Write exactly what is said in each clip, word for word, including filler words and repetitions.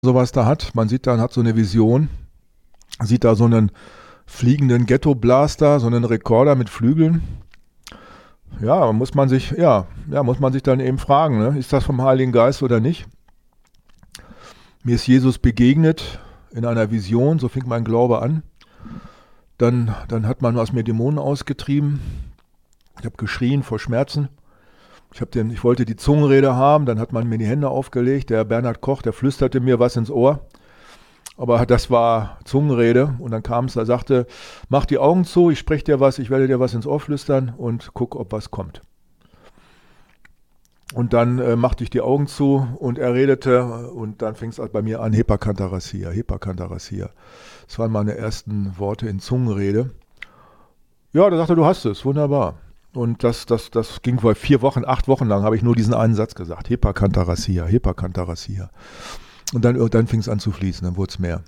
sowas da hat. Man sieht dann, hat so eine Vision, sieht da so einen fliegenden Ghetto-Blaster, so einen Rekorder mit Flügeln. Ja, muss man sich, ja, ja, muss man sich dann eben fragen, ne? Ist das vom Heiligen Geist oder nicht? Mir ist Jesus begegnet in einer Vision, so fing mein Glaube an. Dann, dann hat man aus mir Dämonen ausgetrieben. Ich habe geschrien vor Schmerzen. Ich, hab den, ich wollte die Zungenrede haben, dann hat man mir die Hände aufgelegt. Der Bernhard Koch, der flüsterte mir was ins Ohr. Aber das war Zungenrede. Und dann kam es, er sagte, mach die Augen zu, ich spreche dir was, ich werde dir was ins Ohr flüstern und guck, ob was kommt. Und dann äh, machte ich die Augen zu und er redete und dann fing es bei mir an, Hepakantarassia, Hepakantarassia. Das waren meine ersten Worte in Zungenrede. Ja, da sagte er, du hast es, wunderbar. Und das, das, das ging vor vier Wochen, acht Wochen lang, habe ich nur diesen einen Satz gesagt, Hepakantarassia, Hepakantarassia. Und dann, dann fing es an zu fließen, dann wurde es mehr.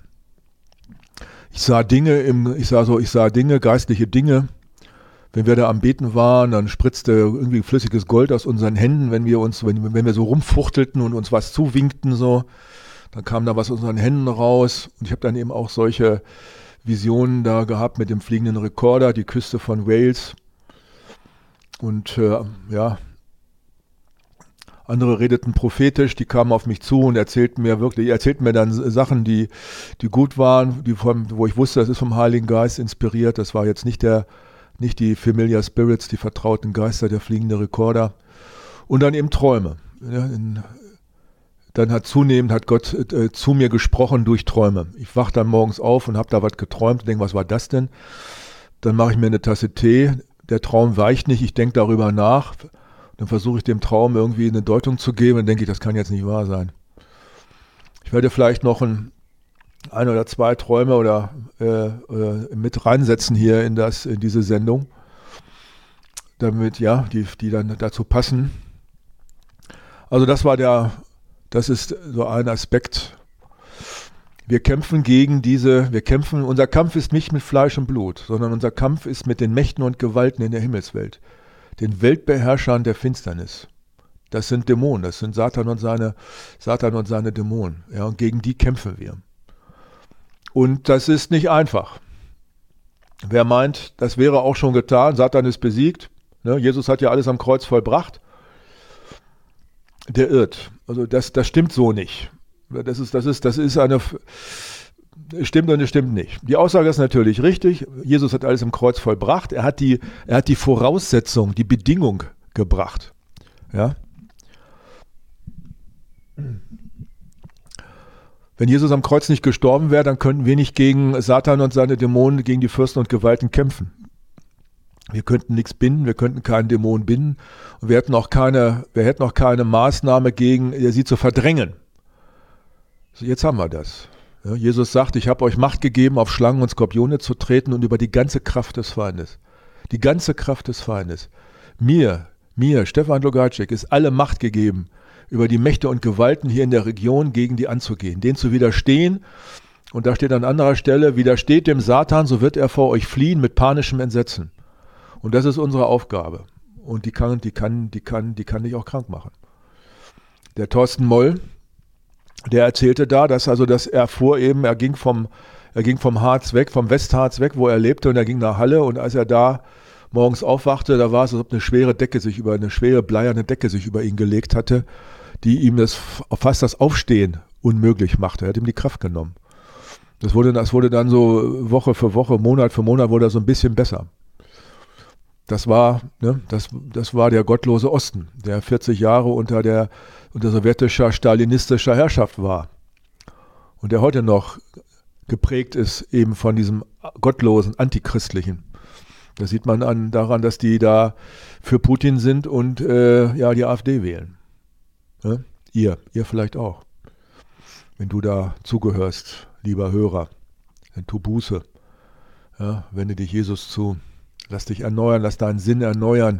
Ich sah Dinge, im, ich sah so, ich sah Dinge, geistliche Dinge. Wenn wir da am Beten waren, dann spritzte irgendwie flüssiges Gold aus unseren Händen, wenn wir uns, wenn, wenn wir so rumfuchtelten und uns was zuwinkten, so, dann kam da was aus unseren Händen raus. Und ich habe dann eben auch solche Visionen da gehabt mit dem fliegenden Rekorder, die Küste von Wales. Und äh, ja, andere redeten prophetisch, die kamen auf mich zu und erzählten mir wirklich, erzählten mir dann Sachen, die, die gut waren, die vom, wo ich wusste, das ist vom Heiligen Geist inspiriert. Das war jetzt nicht der Nicht die Familiar Spirits, die vertrauten Geister, der fliegende Rekorder. Und dann eben Träume. Ja, in, dann hat zunehmend hat Gott äh, zu mir gesprochen durch Träume. Ich wach dann morgens auf und habe da was geträumt und denke, was war das denn? Dann mache ich mir eine Tasse Tee. Der Traum weicht nicht, ich denke darüber nach. Dann versuche ich dem Traum irgendwie eine Deutung zu geben und denke ich, das kann jetzt nicht wahr sein. Ich werde vielleicht noch ein ein oder zwei Träume oder äh, äh, mit reinsetzen hier in das in diese Sendung, damit ja die die dann dazu passen. Also das war der, das ist so ein Aspekt. Wir kämpfen gegen diese, wir kämpfen. Unser Kampf ist nicht mit Fleisch und Blut, sondern unser Kampf ist mit den Mächten und Gewalten in der Himmelswelt, den Weltbeherrschern der Finsternis. Das sind Dämonen, das sind Satan und seine Satan und seine Dämonen. Ja, und gegen die kämpfen wir. Und das ist nicht einfach. Wer meint, das wäre auch schon getan, Satan ist besiegt, ne? Jesus hat ja alles am Kreuz vollbracht, der irrt. Also das, das stimmt so nicht. Das ist, das ist, das ist eine, stimmt und es stimmt nicht. Die Aussage ist natürlich richtig, Jesus hat alles am Kreuz vollbracht, er hat die, er hat die Voraussetzung, die Bedingung gebracht. Ja. Wenn Jesus am Kreuz nicht gestorben wäre, dann könnten wir nicht gegen Satan und seine Dämonen, gegen die Fürsten und Gewalten kämpfen. Wir könnten nichts binden, wir könnten keinen Dämon binden und wir hätten auch keine, wir hätten auch keine Maßnahme gegen sie zu verdrängen. So, jetzt haben wir das. Ja, Jesus sagt, ich habe euch Macht gegeben, auf Schlangen und Skorpione zu treten und über die ganze Kraft des Feindes. Die ganze Kraft des Feindes. Mir, mir, Stefan Logatschek, ist alle Macht gegeben, über die Mächte und Gewalten hier in der Region gegen die anzugehen, denen zu widerstehen. Und da steht an anderer Stelle, widersteht dem Satan, so wird er vor euch fliehen mit panischem Entsetzen. Und das ist unsere Aufgabe. Und die kann, die kann, die kann, die kann dich auch krank machen. Der Thorsten Moll, der erzählte da, dass also, dass er fuhr eben, er ging vom, er ging vom Harz weg, vom Westharz weg, wo er lebte, und er ging nach Halle, und als er da morgens aufwachte, da war es, als ob eine schwere Decke sich über, eine schwere bleierne Decke sich über ihn gelegt hatte, die ihm das, fast das Aufstehen unmöglich machte. Er hat ihm die Kraft genommen. Das wurde, das wurde dann so Woche für Woche, Monat für Monat wurde er so ein bisschen besser. Das war, ne, das, das war der gottlose Osten, der vierzig Jahre unter der unter sowjetischer, stalinistischer Herrschaft war. Und der heute noch geprägt ist eben von diesem gottlosen, antichristlichen. Das sieht man an, daran, dass die da für Putin sind und äh, ja, die AfD wählen. Ja? Ihr, ihr vielleicht auch. Wenn du da zugehörst, lieber Hörer, dann tu Buße. Ja? Wende dich Jesus zu. Lass dich erneuern, lass deinen Sinn erneuern.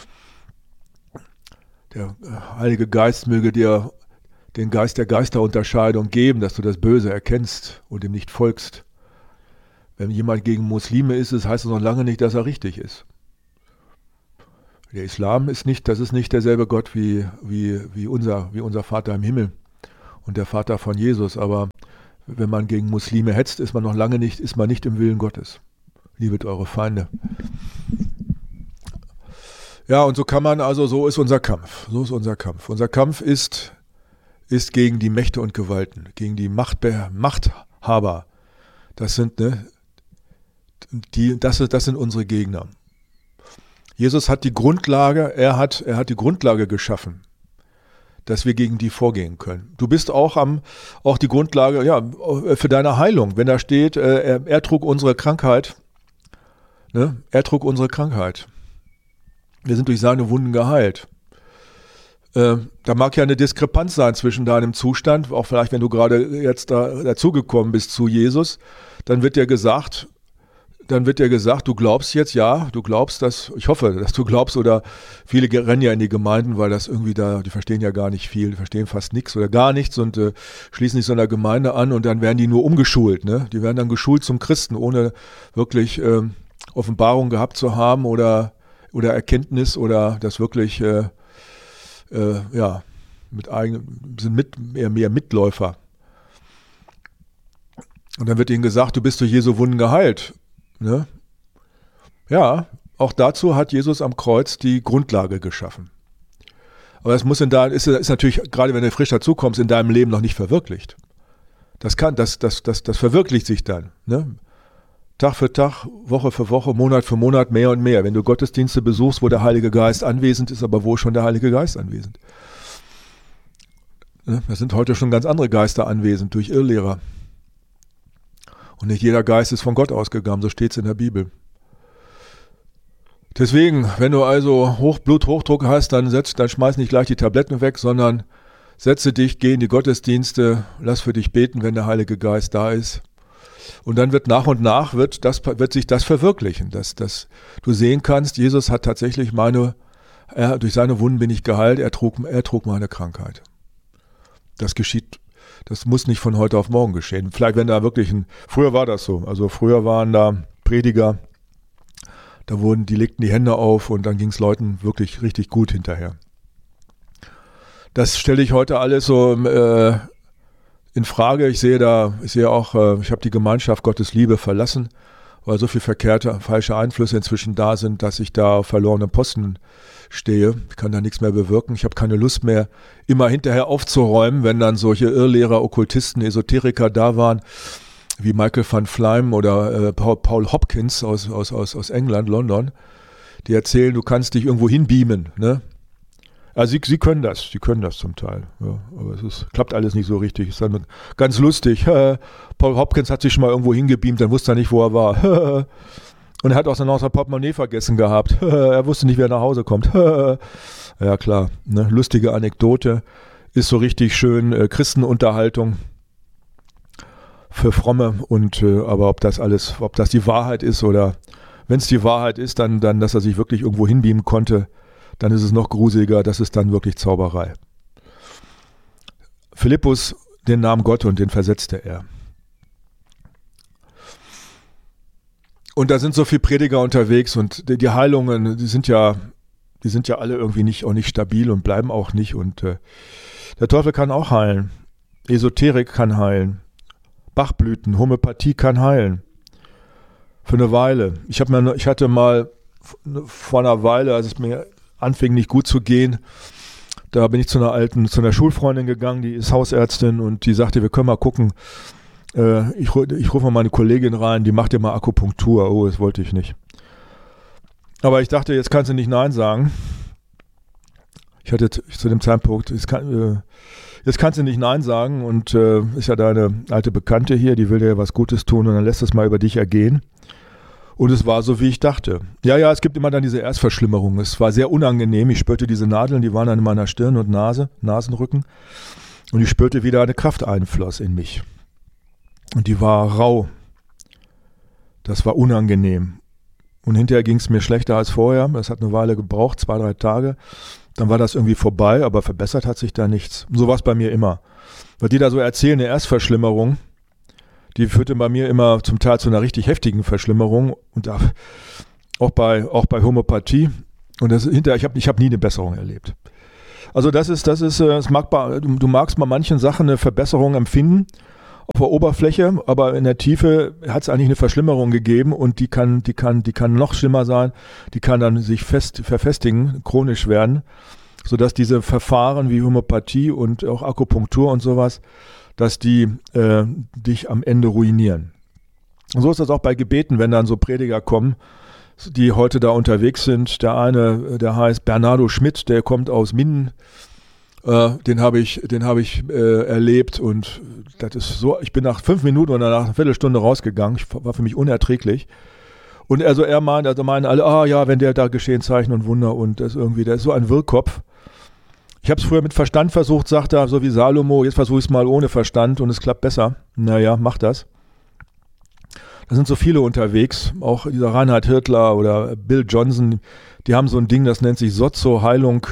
Der Heilige Geist möge dir den Geist der Geisterunterscheidung geben, dass du das Böse erkennst und ihm nicht folgst. Wenn jemand gegen Muslime ist, das heißt es noch lange nicht, dass er richtig ist. Der Islam ist nicht, das ist nicht derselbe Gott wie, wie, wie, unser, wie unser Vater im Himmel. und der Vater von Jesus. Aber wenn man gegen Muslime hetzt, ist man noch lange nicht, ist man nicht im Willen Gottes. Liebet eure Feinde. Ja, und so kann man, also so ist unser Kampf. So ist unser Kampf. Unser Kampf ist, ist gegen die Mächte und Gewalten, gegen die Machtbe- Machthaber. Das sind, ne, die, das, das sind unsere Gegner. Jesus hat die Grundlage, er hat, er hat die Grundlage geschaffen, dass wir gegen die vorgehen können. Du bist auch am, auch die Grundlage, ja, für deine Heilung. Wenn da steht, er, er trug unsere Krankheit, ne, er trug unsere Krankheit. Wir sind durch seine Wunden geheilt. Äh, da mag ja eine Diskrepanz sein zwischen deinem Zustand, auch vielleicht, wenn du gerade jetzt da, dazugekommen bist zu Jesus, dann wird dir gesagt, dann wird dir gesagt, du glaubst jetzt, ja, du glaubst, dass, ich hoffe, dass du glaubst, oder viele rennen ja in die Gemeinden, weil das irgendwie da, die verstehen ja gar nicht viel, die verstehen fast nichts oder gar nichts und äh, schließen sich so einer Gemeinde an und dann werden die nur umgeschult, ne? Die werden dann geschult zum Christen, ohne wirklich äh, Offenbarung gehabt zu haben oder oder Erkenntnis oder das wirklich, äh, äh, ja, mit eigenen, sind mit, mehr, mehr Mitläufer. Und dann wird ihnen gesagt, du bist durch Jesu Wunden geheilt. Ne? Ja, auch dazu hat Jesus am Kreuz die Grundlage geschaffen. Aber das muss in da, ist, ist natürlich, gerade wenn du frisch dazukommst, in deinem Leben noch nicht verwirklicht. Das kann, das, das, das, das verwirklicht sich dann, ne? Tag für Tag, Woche für Woche, Monat für Monat mehr und mehr. Wenn du Gottesdienste besuchst, wo der Heilige Geist anwesend ist, aber wo ist schon der Heilige Geist anwesend? Da sind heute schon ganz andere Geister anwesend durch Irrlehrer. Und nicht jeder Geist ist von Gott ausgegangen, so steht es in der Bibel. Deswegen, wenn du also Hoch, Bluthochdruck hast, dann, setz, dann schmeiß nicht gleich die Tabletten weg, sondern setze dich, geh in die Gottesdienste, lass für dich beten, wenn der Heilige Geist da ist. Und dann wird nach und nach wird, das, wird sich das verwirklichen, dass, dass du sehen kannst, Jesus hat tatsächlich meine, er, durch seine Wunden bin ich geheilt, er trug, er trug meine Krankheit. Das geschieht, das muss nicht von heute auf morgen geschehen. Vielleicht wenn da wirklich ein, früher war das so, also früher waren da Prediger, da wurden, die legten die Hände auf und dann ging es Leuten wirklich richtig gut hinterher. Das stelle ich heute alles so äh, in Frage. Ich sehe da, ich sehe auch, äh, ich habe die Gemeinschaft Gottes Liebe verlassen, weil so viel verkehrte, falsche Einflüsse inzwischen da sind, dass ich da auf verlorenen Posten stehe. Ich kann da nichts mehr bewirken. Ich habe keine Lust mehr, immer hinterher aufzuräumen, wenn dann solche Irrlehrer, Okkultisten, Esoteriker da waren, wie Michael van Fleim oder äh, Paul, Paul Hopkins aus, aus, aus, aus England, London, die erzählen, du kannst dich irgendwo hinbeamen, ne? Also sie, sie können das, sie können das zum Teil, ja, aber es ist, klappt alles nicht so richtig. Ist dann ganz lustig. Paul Hopkins hat sich schon mal irgendwo hingebeamt, dann wusste er nicht, wo er war. Und er hat auch sein Portemonnaie vergessen gehabt. Er wusste nicht, wer nach Hause kommt. Ja klar, ne? Lustige Anekdote, ist so richtig schön äh, Christenunterhaltung für Fromme. Und äh, aber ob das alles, ob das die Wahrheit ist oder wenn es die Wahrheit ist, dann, dann, dass er sich wirklich irgendwo hinbeamen konnte, dann ist es noch gruseliger, das ist dann wirklich Zauberei. Philippus, den nahm Gott und den versetzte er. Und da sind so viele Prediger unterwegs und die, die Heilungen, die sind ja, die sind ja alle irgendwie nicht, auch nicht stabil und bleiben auch nicht. Und äh, der Teufel kann auch heilen. Esoterik kann heilen. Bachblüten, Homöopathie kann heilen. Für eine Weile. Ich, hab mir, ich hatte mal vor einer Weile, als es mir anfing nicht gut zu gehen, da bin ich zu einer alten, zu einer Schulfreundin gegangen, die ist Hausärztin und die sagte, wir können mal gucken, äh, ich, ich rufe mal meine Kollegin rein, die macht ja mal Akupunktur. Oh, das wollte ich nicht. Aber ich dachte, jetzt kannst du nicht Nein sagen. Ich hatte zu dem Zeitpunkt, jetzt, kann, äh, jetzt kannst du nicht Nein sagen und äh, ist ja deine alte Bekannte hier, die will dir ja was Gutes tun und dann lässt es mal über dich ergehen. Und es war so, wie ich dachte. Ja, ja, es gibt immer dann diese Erstverschlimmerung. Es war sehr unangenehm. Ich spürte diese Nadeln, die waren dann in meiner Stirn und Nase, Nasenrücken. Und ich spürte, wie da eine Kraft einfloss in mich. Und die war rau. Das war unangenehm. Und hinterher ging es mir schlechter als vorher. Das hat eine Weile gebraucht, zwei, drei Tage. Dann war das irgendwie vorbei, aber verbessert hat sich da nichts. Und so war es bei mir immer. Weil die da so erzählen, eine Erstverschlimmerung, die führte bei mir immer zum Teil zu einer richtig heftigen Verschlimmerung und auch bei, auch bei Homöopathie. Und das hinterher, ich habe ich hab nie eine Besserung erlebt. Also das ist, das ist, es mag bei, du, du magst bei manchen Sachen eine Verbesserung empfinden auf der Oberfläche, aber in der Tiefe hat es eigentlich eine Verschlimmerung gegeben und die kann, die kann, die kann noch schlimmer sein, die kann dann sich fest verfestigen, chronisch werden, sodass diese Verfahren wie Homöopathie und auch Akupunktur und sowas, dass die äh, dich am Ende ruinieren. Und so ist das auch bei Gebeten, wenn dann so Prediger kommen, die heute da unterwegs sind. Der eine, der heißt Bernardo Schmidt, der kommt aus Minden. Äh, den habe ich, den habe ich äh, erlebt und das ist so. Ich bin nach fünf Minuten oder nach einer Viertelstunde rausgegangen. Ich, war für mich unerträglich. Und also er meint, also meinen alle, ah ja, wenn der da geschehen Zeichen und Wunder und das irgendwie, der ist so ein Wirrkopf. Ich habe es früher mit Verstand versucht, sagt er, so wie Salomo. Jetzt versuche ich es mal ohne Verstand und es klappt besser. Naja, mach das. Da sind so viele unterwegs, auch dieser Reinhard Hirtler oder Bill Johnson, die haben so ein Ding, das nennt sich Sozo-Heilung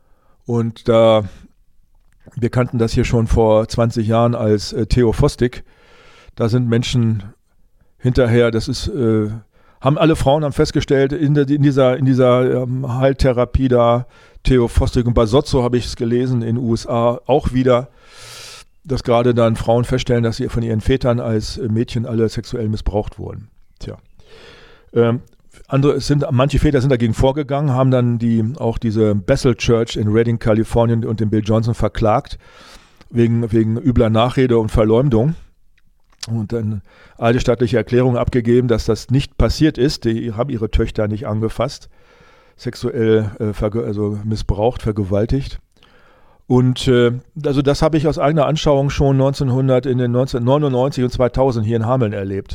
und da, wir kannten das hier schon vor zwanzig Jahren als äh, Theophotik, da sind Menschen hinterher, das ist, äh, haben alle Frauen haben festgestellt, in, der, in dieser, in dieser ähm, Heiltherapie da, Theophotik und bei Sozo habe ich es gelesen, in den U S A auch wieder, dass gerade dann Frauen feststellen, dass sie von ihren Vätern als Mädchen alle sexuell missbraucht wurden. Tja. Ähm, andere sind, manche Väter sind dagegen vorgegangen, haben dann die, auch diese Bethel Church in Redding, Kalifornien und den Bill Johnson verklagt, wegen, wegen übler Nachrede und Verleumdung. Und dann eine staatliche Erklärung abgegeben, dass das nicht passiert ist. Die haben ihre Töchter nicht angefasst, sexuell äh, verge- also missbraucht, vergewaltigt. Und äh, also das habe ich aus eigener Anschauung schon neunzehnhundert, in den neunzehnhundertneunundneunzig und zweitausend hier in Hameln erlebt.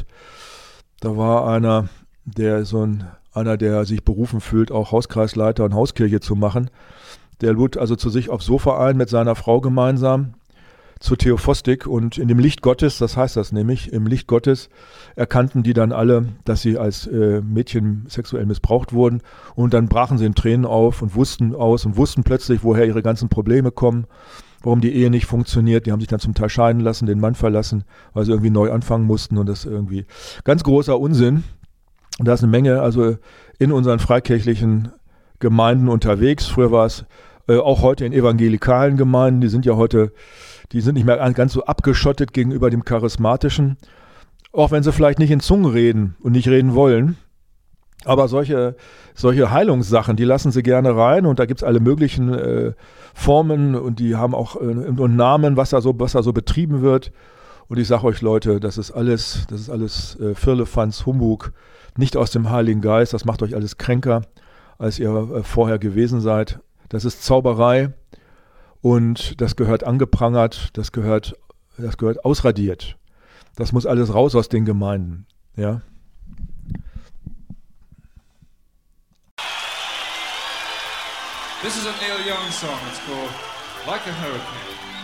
Da war einer, der so ein, einer, der sich berufen fühlt, auch Hauskreisleiter und Hauskirche zu machen. Der lud also zu sich aufs Sofa ein mit seiner Frau gemeinsam zur Theophostik und in dem Licht Gottes, das heißt das nämlich, im Licht Gottes erkannten die dann alle, dass sie als äh, Mädchen sexuell missbraucht wurden und dann brachen sie in Tränen auf und wussten aus und wussten plötzlich, woher ihre ganzen Probleme kommen, warum die Ehe nicht funktioniert. Die haben sich dann zum Teil scheiden lassen, den Mann verlassen, weil sie irgendwie neu anfangen mussten und das irgendwie ganz großer Unsinn. Und da ist eine Menge also in unseren freikirchlichen Gemeinden unterwegs. Früher war es äh, auch heute in evangelikalen Gemeinden, die sind ja heute Die sind nicht mehr ganz so abgeschottet gegenüber dem Charismatischen, auch wenn sie vielleicht nicht in Zungen reden und nicht reden wollen. Aber solche, solche Heilungssachen, die lassen sie gerne rein und da gibt es alle möglichen äh, Formen und die haben auch äh, und Namen, was da so, was da so betrieben wird. Und ich sage euch Leute, das ist alles, das ist alles äh, Firlefanz, Humbug, nicht aus dem Heiligen Geist, das macht euch alles kränker, als ihr äh, vorher gewesen seid. Das ist Zauberei. Und das gehört angeprangert, das gehört, das gehört ausradiert. Das muss alles raus aus den Gemeinden. Ja. This is a Neil Young song. It's called Like a Hurricane.